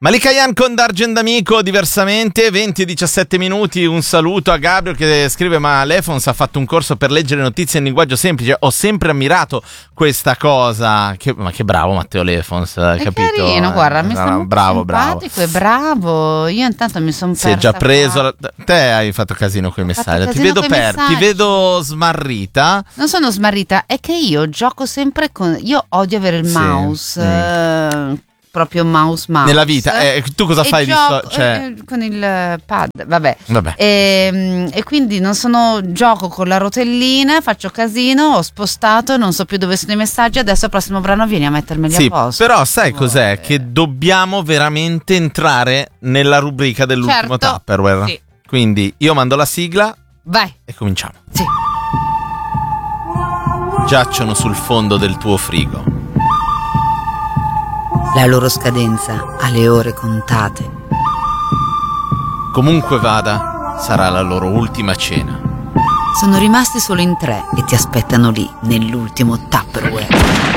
Malika Yan con D'Argent D'Amico, diversamente, 20-17 minuti. Un saluto a Gabriel che scrive: ma Lefons ha fatto un corso per leggere notizie in linguaggio semplice. Ho sempre ammirato questa cosa. Ma che bravo Matteo Lefons, capito? Carino, guarda, mi sta bravo, simpatico e bravo. Io intanto mi sono persa. Si è già preso. Te hai fatto casino con i messaggi. Ti vedo smarrita. Non sono smarrita, è che io gioco sempre con. Io odio avere il mouse. Proprio mouse nella vita. Tu cosa fai? Con il pad, vabbè. E quindi gioco con la rotellina, faccio casino, ho spostato, non so più dove sono i messaggi. Adesso al prossimo brano vieni a mettermeli a posto. Però sai cos'è? Che dobbiamo veramente entrare nella rubrica dell'ultimo Tupperware. Sì. Quindi io mando la sigla. Vai. E cominciamo. Sì. Giacciono sul fondo del tuo frigo. La loro scadenza ha le ore contate. Comunque vada, sarà la loro ultima cena. Sono rimasti solo in 3 e ti aspettano lì, nell'ultimo Tupperware.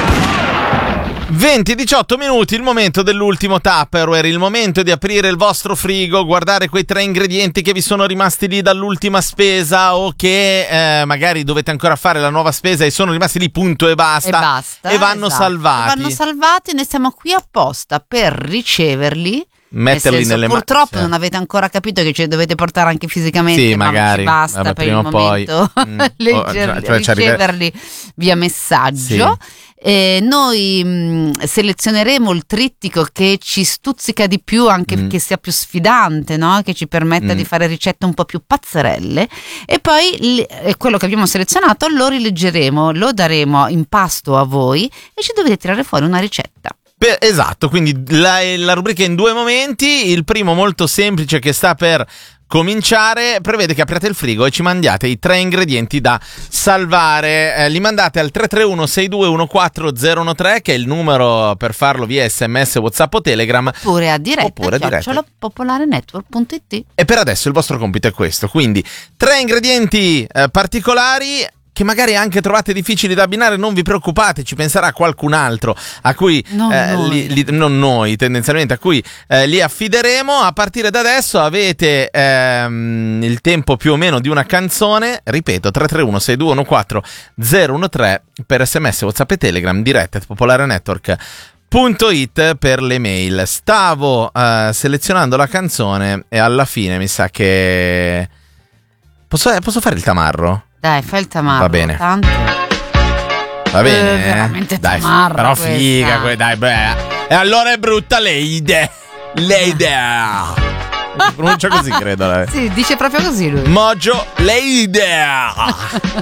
20-18 minuti, il momento dell'ultimo Tupperware, il momento di aprire il vostro frigo, guardare quei 3 ingredienti che vi sono rimasti lì dall'ultima spesa o che magari dovete ancora fare la nuova spesa e sono rimasti lì punto e basta e vanno salvati. Vanno salvati, ne siamo qui apposta per riceverli. Metterli nelle mani. Purtroppo non avete ancora capito che ci dovete portare anche fisicamente. Sì, magari. Basta per prima il momento riceverli via messaggio. Sì. Noi selezioneremo il trittico che ci stuzzica di più, anche che sia più sfidante, no? Che ci permetta di fare ricette un po' più pazzerelle, e poi quello che abbiamo selezionato lo rileggeremo, lo daremo in pasto a voi e ci dovete tirare fuori una ricetta. Esatto, quindi la rubrica in 2 momenti. Il primo, molto semplice, che sta per cominciare, prevede che apriate il frigo e ci mandiate i 3 ingredienti da salvare. Li mandate al 331-6214013, che è il numero per farlo via SMS, WhatsApp o Telegram, oppure a diretta @popolarenetwork.it. E per adesso il vostro compito è questo, quindi 3 ingredienti particolari che magari anche trovate difficili da abbinare. Non vi preoccupate, ci penserà qualcun altro a cui non noi tendenzialmente, a cui li affideremo. A partire da adesso avete il tempo più o meno di una canzone. Ripeto, 331-6214013 per SMS, WhatsApp e Telegram, diretta popolarenetwork.it per le mail. Stavo selezionando la canzone e alla fine mi sa che posso fare il tamarro? Dai, fai il tamarro. Va bene. Tanto. Va bene. Veramente dai, tamarro. Però questa. figa, dai, beh. E allora è brutta l'idea. L'idea. Si pronuncia così, credo. Sì, dice proprio così lui. Mojo l'idea.